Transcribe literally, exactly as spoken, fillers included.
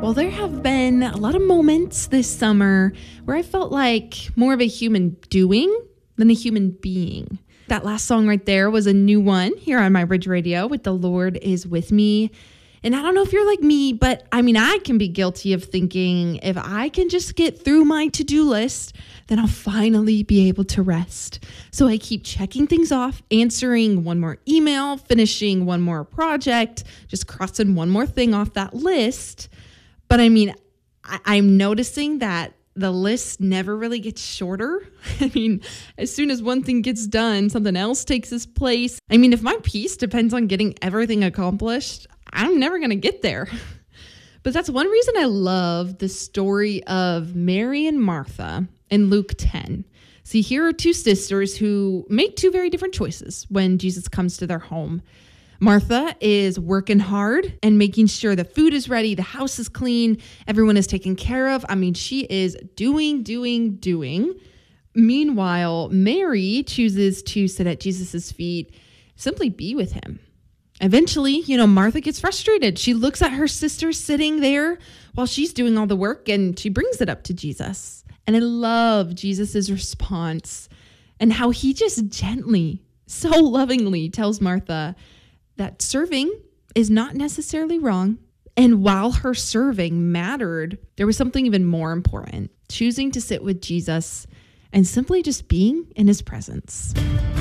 Well, there have been a lot of moments this summer where I felt like more of a human doing than a human being. That last song right there was a new one here on My Bridge Radio with The Lord Is With Me. And I don't know if you're like me, but I mean, I can be guilty of thinking if I can just get through my to-do list, then I'll finally be able to rest. So I keep checking things off, answering one more email, finishing one more project, just crossing one more thing off that list. But I mean, I- I'm noticing that the list never really gets shorter. I mean, as soon as one thing gets done, something else takes its place. I mean, if my peace depends on getting everything accomplished, I'm never going to get there. But that's one reason I love the story of Mary and Martha in Luke ten. See, here are two sisters who make two very different choices when Jesus comes to their home. Martha is working hard and making sure the food is ready, the house is clean, everyone is taken care of. I mean, she is doing, doing, doing. Meanwhile, Mary chooses to sit at Jesus's feet, simply be with him. Eventually, you know, Martha gets frustrated. She looks at her sister sitting there while she's doing all the work, and she brings it up to Jesus. And I love Jesus's response and how he just gently, so lovingly tells Martha that serving is not necessarily wrong. And while her serving mattered, there was something even more important, choosing to sit with Jesus and simply just being in his presence.